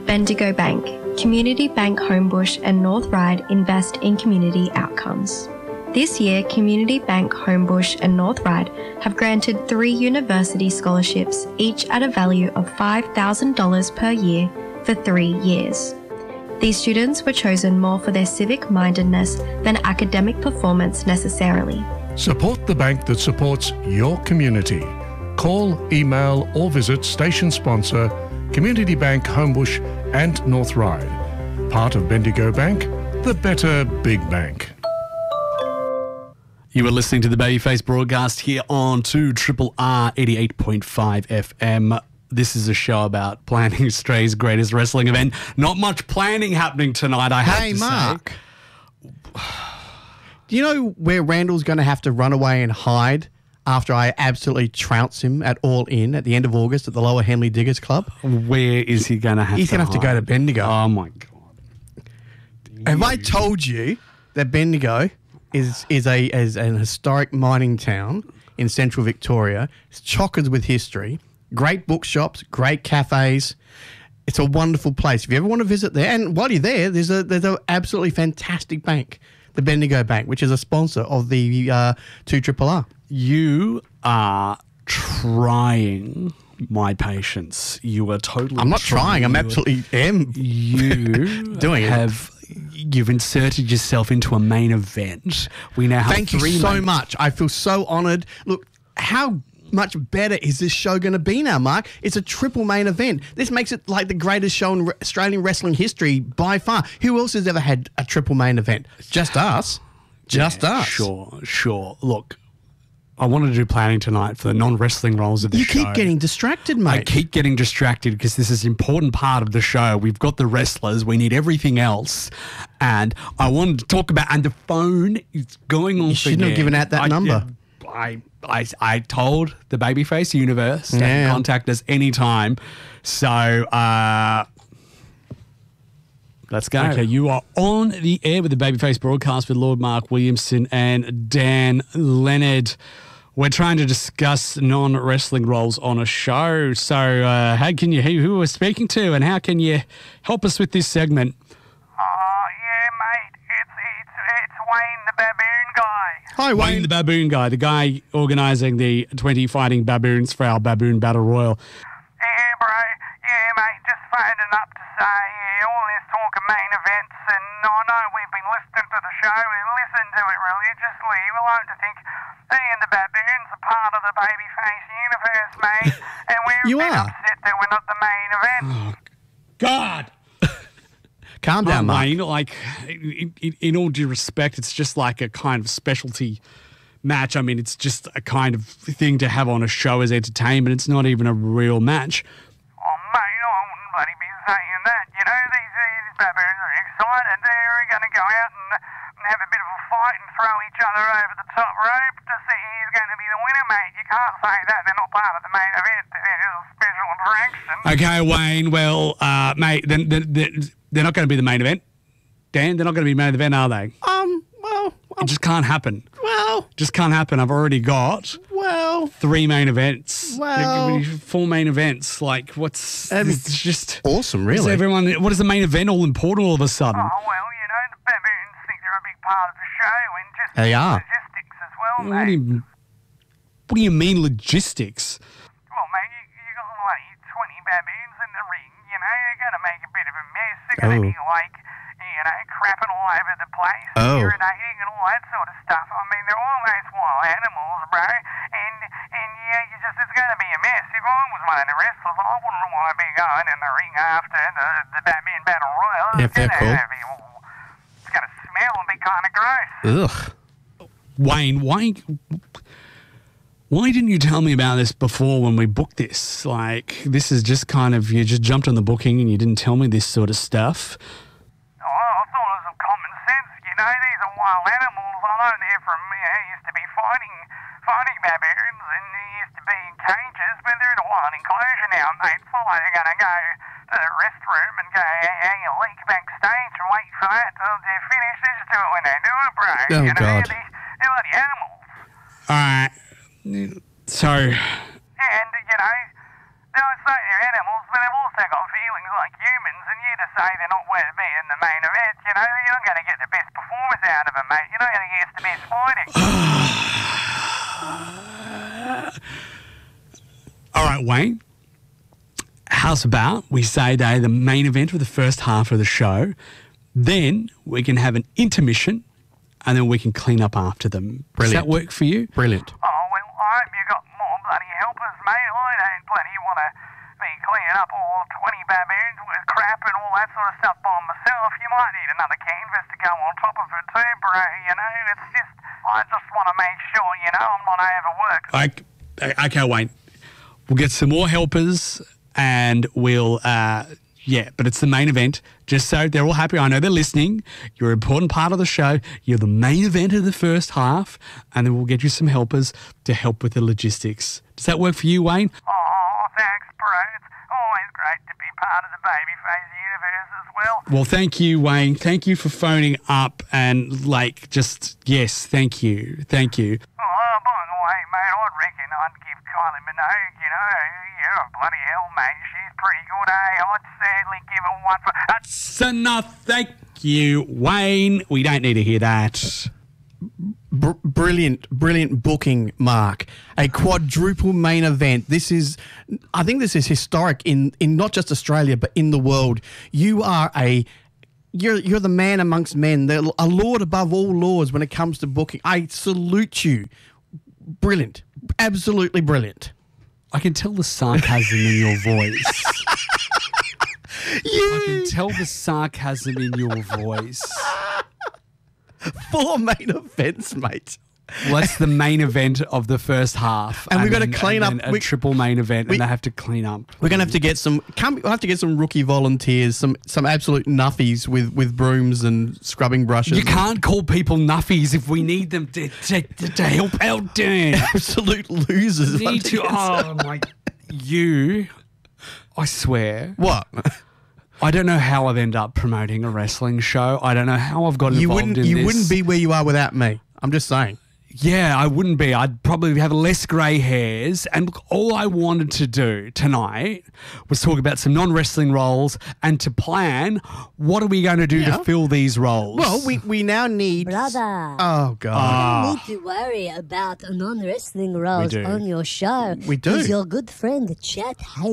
Bendigo Bank. Community Bank Homebush and North Ryde invest in community outcomes. This year, Community Bank Homebush and North Ryde have granted 3 university scholarships, each at a value of $5,000 per year for 3 years. These students were chosen more for their civic-mindedness than academic performance necessarily. Support the bank that supports your community. Call, email or visit station sponsor Community Bank Homebush and North Ryde. Part of Bendigo Bank, the better big bank. You are listening to the Babyface broadcast here on 2RRR 88.5 FM. This is a show about planning Australia's greatest wrestling event. Not much planning happening tonight, I have to Mark, say. do you know where Randall's going to have to run away and hide after I absolutely trounce him at All In at the end of August at the Lower Henley Diggers Club? Where is he going to have He's to going to have to go to Bendigo. Oh, my God. Have I told you that Bendigo is an historic mining town in central Victoria? It's chockers with history, great bookshops, great cafes. It's a wonderful place. If you ever want to visit there, and while you're there, there's a absolutely fantastic bank, the Bendigo Bank, which is a sponsor of the 2RRR. You are trying my patience. You are totally I'm not trying. I'm absolutely am. You doing it. You've inserted yourself into a main event. We now have Thank you so much. I feel so honoured. Look, how much better is this show going to be now, Mark? It's a triple main event. This makes it like the greatest show in Australian wrestling history by far. Who else has ever had a triple main event? Just us. Just us. Sure. Look, I wanted to do planning tonight for the non-wrestling roles of the show. You keep getting distracted, mate. I keep getting distracted because this is an important part of the show. We've got the wrestlers. We need everything else. And I wanted to talk about, and the phone is going on. You shouldn't have given out that number. I told the Babyface universe to contact us anytime. So, let's go. Okay, you are on the air with the Babyface broadcast with Lord Mark Williamson and Dan Leonard. We're trying to discuss non-wrestling roles on a show. So, how can you, who we're speaking to, and how can you help us with this segment? Yeah, mate. It's Wayne the Baboon guy. Hi, Wayne the Baboon guy, the guy organising the 20 fighting baboons for our Baboon Battle Royal. Yeah, bro. Yeah, mate. Just phoning up to say, all this talk of main events, and I know we've been listening to the show and listened to it religiously. We like to think me and the baboons are part of the Babyface universe, mate. And we're a bit upset that we're not the main event. Oh, God. Calm down, Mark. Wayne, like, in all due respect, it's just like a kind of specialty match. I mean, it's just a kind of thing to have on a show as entertainment. It's not even a real match. Oh, mate, I wouldn't bloody be saying that. You know, these baboons are excited. They're going to go out and have a bit of a fight and throw each other over the top rope to see who's going to be the winner, mate. You can't say that. They're not part of the main event. They're a special attraction. Okay, Wayne, well, mate, then they're not going to be the main event. Dan, they're not going to be the main event, are they? Well, it just can't happen. Well, just can't happen. I've already got 3 main events. Well, 4 main events. Like, what's it's just awesome, really. What is the main event all important all of a sudden? Oh, well, you know, the baboons think they're a big part of the show and just they are. Logistics as well, mate. What do you mean logistics? Well, mate, you got like 20 baboons in the ring, you know, they're going to make a bit of a mess. They're going to be like, you know, crapping all over the place, urinating and all that sort of stuff. I mean, they're almost wild animals, bro. And yeah, it's going to be a mess. If I was one of the wrestlers, I wouldn't want to be going in the ring after the Batman Battle Royal. Yeah, fair call. It's going to smell and be kind of gross. Ugh. Wayne, why didn't you tell me about this before when we booked this? Like, this is just kind of, you just jumped on the booking and you didn't tell me this sort of stuff. Oh, I thought it was common sense. You know, these are wild animals. I know they're from, used to be fighting baboons and they used to be in cages, but they're in a wild enclosure now, mate. It's not like they're going to go to the restroom and go hang a leak backstage and wait for that till they're finished. They just do it when they do it, bro. Oh, you know, God. they're bloody animals. All right. So... And, you know, say they're animals, but they've also got feelings like humans, and you to say they're not worth being the main event, you know, you're not going to get the best performance out of them, mate. You're not going to get the best fighting. All right, Wayne. How's about we say they're the main event of the first half of the show, then we can have an intermission, and then we can clean up after them. Brilliant. Does that work for you? Brilliant. Oh, well, I hope you got more bloody helpers, mate. I don't bloody want to be cleaning up all 20 baboons with crap and all that sort of stuff by myself. You might need another canvas to go on top of it too, bro. You know, it's just, I just want to make sure, you know, I'm not overworked. Okay, Wayne. We'll get some more helpers and we'll, but it's the main event. Just so they're all happy. I know they're listening. You're an important part of the show. You're the main event of the first half, and then we'll get you some helpers to help with the logistics. Does that work for you, Wayne? Oh, thanks, bro. It's always great to be part of the Babyface universe as well. Well, thank you, Wayne. Thank you for phoning up and, yes, thank you. Thank you. Oh, by the way, mate, I'd reckon I'd give Kylie Minogue, you know, yeah, bloody hell, mate. She's pretty good, eh? I'd certainly give her one for... That's enough. Thank you, Wayne. We don't need to hear that. Brilliant booking, Mark. A quadruple main event. I think this is historic in not just Australia, but in the world. You're the man amongst men, a lord above all lords when it comes to booking. I salute you. Brilliant. Absolutely brilliant. I can tell the sarcasm in your voice. I can tell the sarcasm in your voice. 4 main events, mate. Well, that's the main event of the first half, and we've got to clean up. A triple main event, and they have to clean up. We're going to have to get some. We'll have to get some rookie volunteers, some absolute nuffies with brooms and scrubbing brushes. You can't call people nuffies if we need them to help out, Dan. Absolute losers. Need to. Oh my! I swear. What? I don't know how I've ended up promoting a wrestling show. I don't know how I've got involved in this. You wouldn't be where you are without me. I'm just saying. Yeah, I wouldn't be. I'd probably have less grey hairs. And look, all I wanted to do tonight was talk about some non-wrestling roles and to plan what are we going to do to fill these roles. Well, we now need... Brother. Oh, God. You don't need to worry about non-wrestling roles on your show. We do. Because your good friend, Chat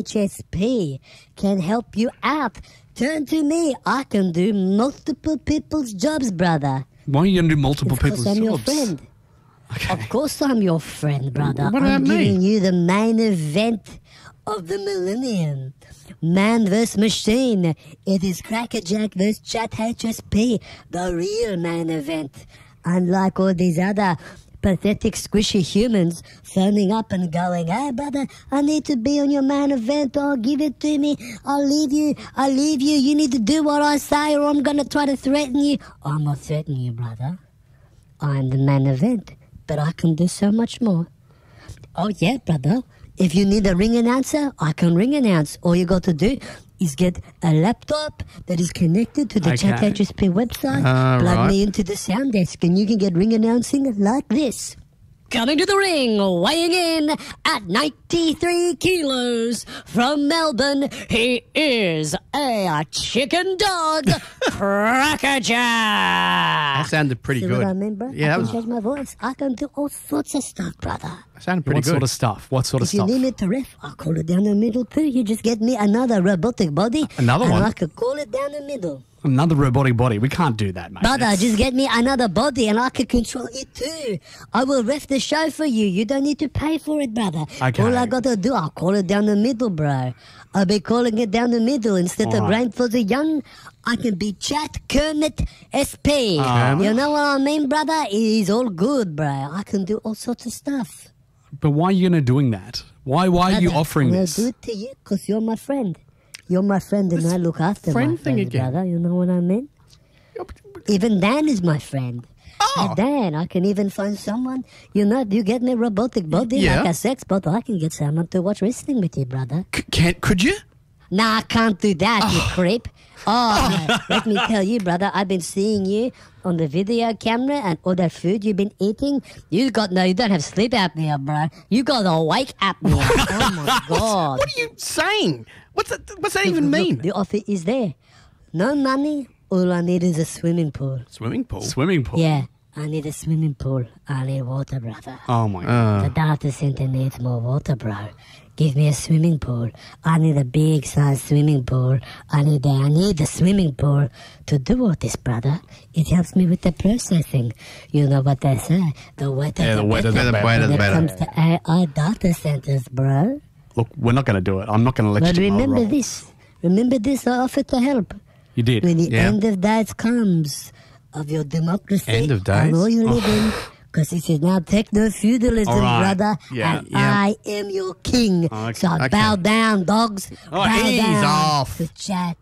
HSP, can help you out. Turn to me. I can do multiple people's jobs, brother. Why are you going to do multiple people's jobs? I'm your friend. Okay. Of course I'm your friend, brother. What about I'm giving me? you the main event of the millennium. Man vs. Machine. It is Crackerjack vs. Chat HSP. The real main event. Unlike all these other pathetic, squishy humans phoning up and going, hey, brother, I need to be on your main event. Oh, give it to me. I'll leave you. You need to do what I say or I'm going to try to threaten you. I'm not threatening you, brother. I'm the main event. But I can do so much more. Oh, yeah, brother. If you need a ring announcer, I can ring announce. All you got to do is get a laptop that is connected to the Chat HSP website, plug me into the sound desk, and you can get ring announcing like this. Coming to the ring, weighing in at 93 kilos from Melbourne, he is a chicken dog, Crackerjack. That sounded pretty good. See what I mean, bro? Yeah, I can change my voice. I can do all sorts of stuff, brother. That sounded pretty good. What sort of stuff? What sort of If stuff? you need me to riff, I'll call it down the middle too. You just get me another robotic body. Another one? And I could call it down the middle. Another robotic body. We can't do that, mate. Brother, just get me another body and I can control it too. I will ref the show for you. You don't need to pay for it, brother. Okay. All I got to do, I'll call it down the middle, bro. I'll be calling it down the middle. Instead of Brain for the Young, I can be Chat Kermit SP. You know what I mean, brother? It's all good, bro. I can do all sorts of stuff. But why are you going to doing that? Why are you offering this? I'll do it to you because you're my friend. You're my friend and I look after friend my thing friends, again. brother. You know what I mean? Even Dan is my friend. Oh. And Dan, I can even find someone, you get me a robotic body Yeah. like a sex bot. I can get someone to watch wrestling with you, brother. Could you? Nah, I can't do that, you creep. Oh, no. Let me tell you, brother, I've been seeing you on the video camera and all that food you've been eating. You don't have sleep apnea, bro. You got awake apnea. Oh, my God. What are you saying? What's that even mean? The offer is there. No money. All I need is a swimming pool. Swimming pool? Swimming pool? Yeah, I need a swimming pool. I need water, brother. Oh, my God. The data center needs more water, bro. Give me a swimming pool. I need a big size swimming pool. I need the swimming pool to do all this, brother. It helps me with the processing. You know what they say? The wetter the better. When it comes to AI data centers, bro. Look, we're not going to do it. I'm not going to let But you remember this. Remember this, I offered to help. You did. When the end of days comes of your democracy End of days? and all you live in, because this is now techno-feudalism, right. brother, and I am your king. So bow down, dogs. Bow ease down off. to Chat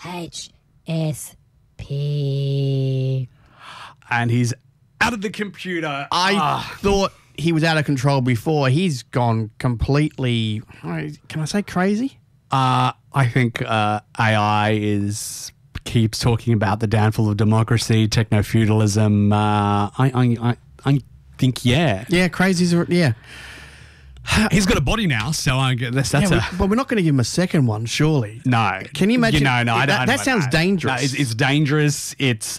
HSP. And he's out of the computer. I thought he was out of control before. He's gone completely, can I say crazy? I think AI keeps talking about the downfall of democracy, techno-feudalism. I think, yeah. Yeah, crazy's, yeah. He's got a body now, so I guess that's But we're not going to give him a second one, surely. No. Can you imagine? I don't. That sounds dangerous. No, it's dangerous. It's,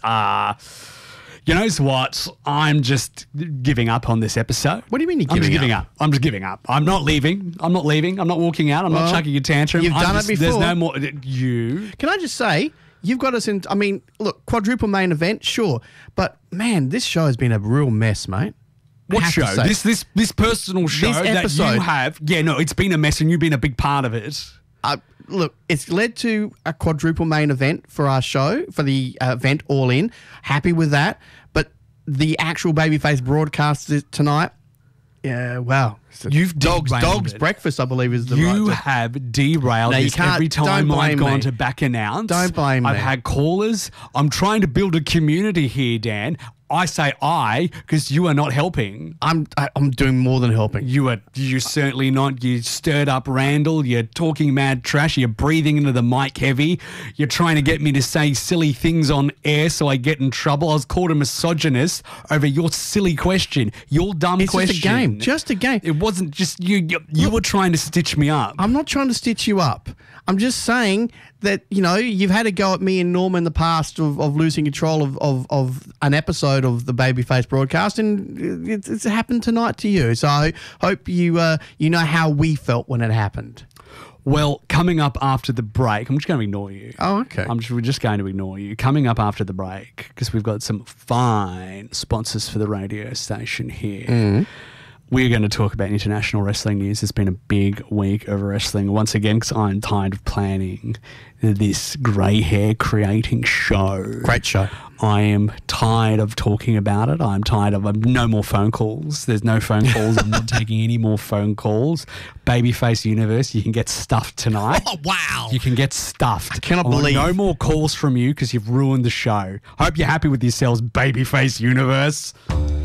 you know what? I'm just giving up on this episode. What do you mean you're I'm just giving giving up? I'm just giving up. I'm not leaving. I'm not walking out. I'm not chucking a tantrum. You've done it before. There's no more. You. Can I just say, you've got us in, I mean, look, quadruple main event, sure. But, man, this show has been a real mess, mate. What show? This personal show This that episode. you have. Yeah, no, it's been a mess and you've been a big part of it. Look, it's led to a quadruple main event for our show, for the event All In. Happy with that. But the actual Babyface broadcast tonight, yeah, wow. You've Dogs derailed it. breakfast, I believe, is the You right. have derailed No, you this can't- every time don't I've blame gone me. to back announce. Don't blame I've me. had callers. I'm trying to build a community here, Dan. I say because you are not helping. I'm doing more than helping. You're certainly not. You stirred up Randall. You're talking mad trash. You're breathing into the mic heavy. You're trying to get me to say silly things on air so I get in trouble. I was called a misogynist over your silly question. Your dumb It's question. just a game. Just a game. It wasn't just you. You were trying to stitch me up. I'm not trying to stitch you up. I'm just saying that, you know, you've had a go at me and Norm in the past of losing control of an episode of the Babyface broadcast, and it's happened tonight to you. So I hope you know how we felt when it happened. Well, coming up after the break, I'm just going to ignore you. Oh, okay. We're just going to ignore you. Coming up after the break, because we've got some fine sponsors for the radio station here. We're going to talk about international wrestling news. It's been a big week of wrestling once again because I'm tired of planning this grey hair creating show. Great show. I am tired of talking about it. I'm tired of no more phone calls. There's no phone calls. I'm not taking any more phone calls. Babyface Universe, you can get stuffed tonight. Oh, wow. You can get stuffed. I cannot want believe. no more calls from you because you've ruined the show. Hope you're happy with yourselves, Babyface Universe.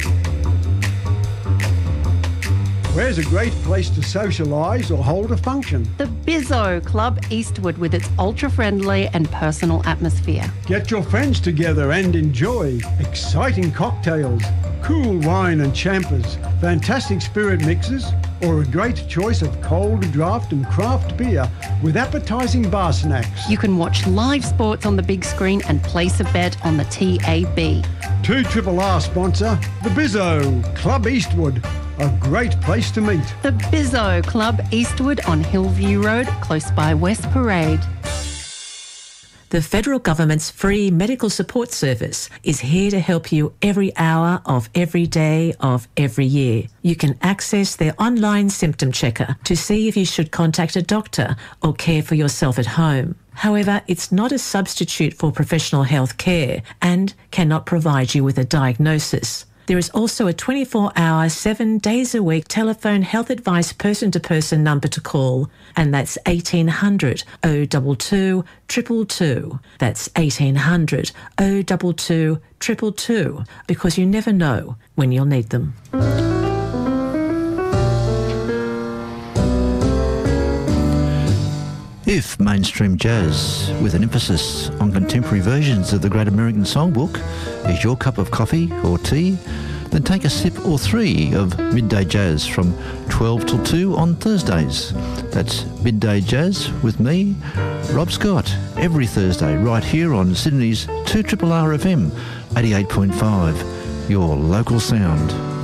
Where's a great place to socialise or hold a function? The Bizzo Club Eastwood with its ultra-friendly and personal atmosphere. Get your friends together and enjoy exciting cocktails, cool wine and champers, fantastic spirit mixes, or a great choice of cold draft and craft beer with appetising bar snacks. You can watch live sports on the big screen and place a bet on the TAB. 2RRR sponsor, the Bizzo Club Eastwood. A great place to meet. The Bizzo Club Eastwood on Hillview Road, close by West Parade. The federal government's free medical support service is here to help you every hour of every day of every year. You can access their online symptom checker to see if you should contact a doctor or care for yourself at home. However, it's not a substitute for professional health care and cannot provide you with a diagnosis. There is also a 24-hour, 7 days a week telephone health advice person-to-person number to call, and that's 1800 022 222. That's 1800 022 222, because you never know when you'll need them. If my mainstream jazz with an emphasis on contemporary versions of the Great American Songbook is your cup of coffee or tea, then take a sip or three of Midday Jazz from 12 till 2 on Thursdays. That's Midday Jazz with me, Rob Scott, every Thursday right here on Sydney's 2RRR FM 88.5, your local sound.